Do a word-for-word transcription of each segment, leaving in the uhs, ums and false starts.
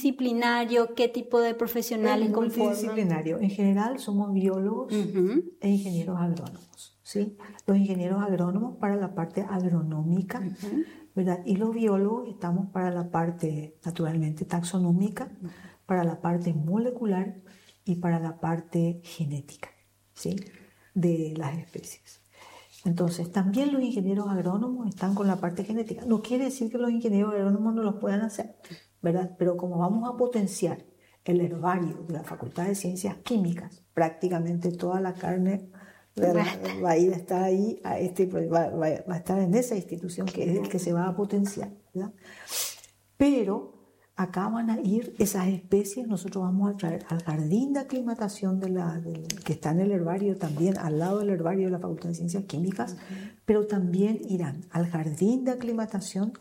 multidisciplinario? ¿Qué tipo de profesionales Es conforman? multidisciplinario. En general somos biólogos uh-huh. e ingenieros agrónomos, ¿sí? Los ingenieros agrónomos para la parte agronómica, uh-huh. ¿verdad? Y los biólogos estamos para la parte, naturalmente, taxonómica, uh-huh. para la parte molecular y para la parte genética, ¿sí? De las especies. Entonces, también los ingenieros agrónomos están con la parte genética. No quiere decir que los ingenieros agrónomos no los puedan hacer, ¿verdad? Pero como vamos a potenciar el herbario de la Facultad de Ciencias Químicas, prácticamente toda la carne va a ir a estar ahí, a este, va, va, va a estar en esa institución que es el que se va a potenciar, ¿verdad? Pero acá van a ir esas especies, nosotros vamos a traer al jardín de aclimatación de la, del, que está en el herbario también, al lado del herbario de la Facultad de Ciencias Químicas, uh-huh. pero también irán al jardín de aclimatación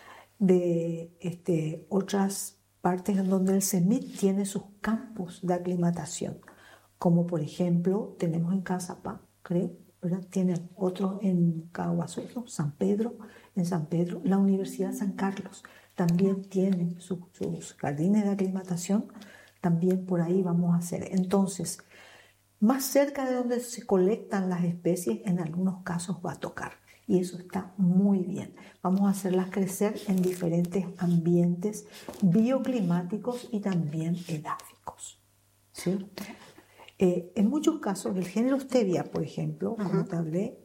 de este, otras partes en donde el CEMIC tiene sus campos de aclimatación, como por ejemplo tenemos en Cazapá, creo, ¿verdad? Tienen otros en Caguasuelo, San Pedro, en San Pedro, la Universidad San Carlos también tiene sus, sus jardines de aclimatación, también por ahí vamos a hacer. Entonces, más cerca de donde se colectan las especies, en algunos casos va a tocar. Y eso está muy bien. Vamos a hacerlas crecer en diferentes ambientes bioclimáticos y también edáficos, ¿sí? Eh, en muchos casos, el género Stevia, por ejemplo, uh-huh. como te hablé,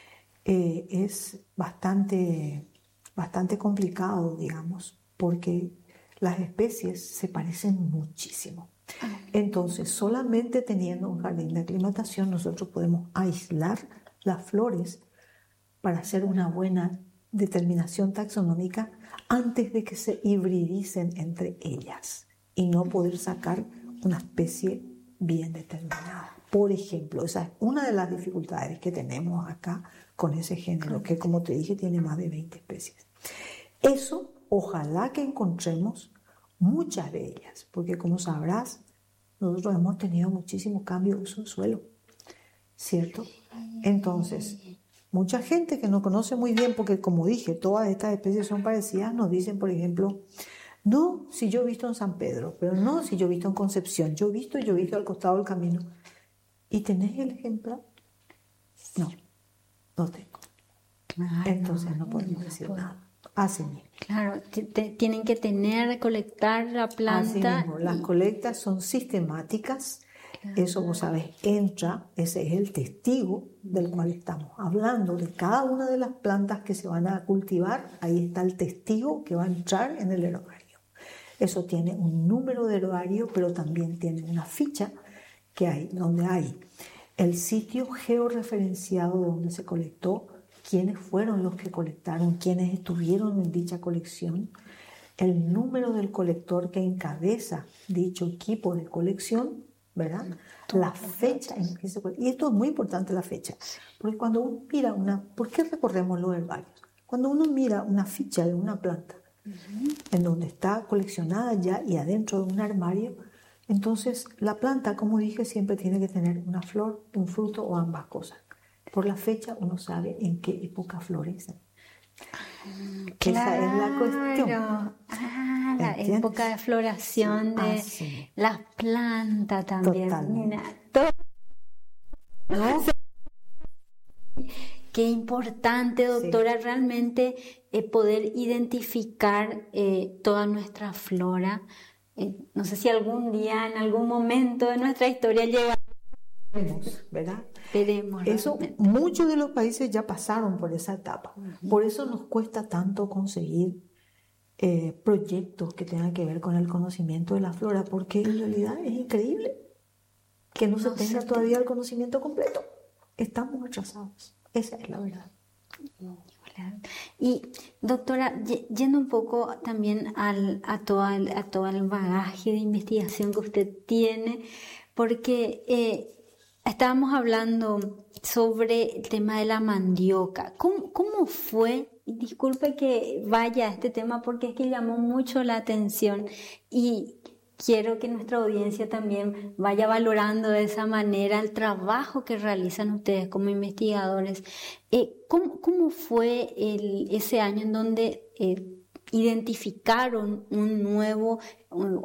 eh, es bastante... bastante complicado, digamos, porque las especies se parecen muchísimo. Entonces, solamente teniendo un jardín de aclimatación, nosotros podemos aislar las flores para hacer una buena determinación taxonómica antes de que se hibridicen entre ellas y no poder sacar una especie bien determinada. Por ejemplo, esa es una de las dificultades que tenemos acá con ese género, que como te dije tiene más de veinte especies. Eso, ojalá que encontremos muchas de ellas, porque como sabrás, nosotros hemos tenido muchísimo cambio de uso del suelo, ¿cierto? Entonces, mucha gente que no conoce muy bien, porque como dije, todas estas especies son parecidas, nos dicen, por ejemplo, no, si yo he visto en San Pedro, pero no si yo he visto en Concepción, yo he visto, yo he visto al costado del camino. ¿Y tenés el ejemplar? No, no tengo. Entonces no podemos decir nada. Así mismo. Claro, t- t- tienen que tener, colectar la planta. Así mismo, las colectas son sistemáticas, claro. Eso vos sabés, entra, ese es el testigo del cual estamos hablando, de cada una de las plantas que se van a cultivar, ahí está el testigo que va a entrar en el herbario. Eso tiene un número de herbario, pero también tiene una ficha que hay, donde hay el sitio georreferenciado donde se colectó, quiénes fueron los que colectaron, quiénes estuvieron en dicha colección, el número del colector que encabeza dicho equipo de colección, ¿verdad? La fecha en que se colecta. Y esto es muy importante, la fecha, porque cuando uno mira una... ¿Por qué recorremos los herbarios? Cuando uno mira una ficha de una planta, uh-huh. en donde está coleccionada ya y adentro de un armario, entonces la planta, como dije, siempre tiene que tener una flor, un fruto o ambas cosas. Por la fecha uno sabe en qué época florecen. Claro. Esa es la cuestión. Ah, la ¿entiendes? época de floración de ah, sí. las plantas también. Totalmente. Mira, todo... ¿No? Qué importante, doctora, sí. realmente eh, poder identificar eh, toda nuestra flora. Eh, no sé si algún día, en algún momento de nuestra historia llegaremos, ¿verdad? Veremos. Eso, realmente. muchos de los países ya pasaron por esa etapa. Uh-huh. Por eso nos cuesta tanto conseguir eh, proyectos que tengan que ver con el conocimiento de la flora, porque en realidad es increíble que no, no se tenga se todavía el conocimiento completo. Estamos atrasados. Esa es la verdad. Y doctora, yendo un poco también al, a, todo el, a todo el bagaje de investigación que usted tiene, porque eh, estábamos hablando sobre el tema de la mandioca. ¿Cómo, cómo fue? Y disculpe que vaya a este tema porque es que llamó mucho la atención y quiero que nuestra audiencia también vaya valorando de esa manera el trabajo que realizan ustedes como investigadores. Eh, ¿cómo, ¿Cómo fue el, ese año en donde eh, identificaron un nuevo o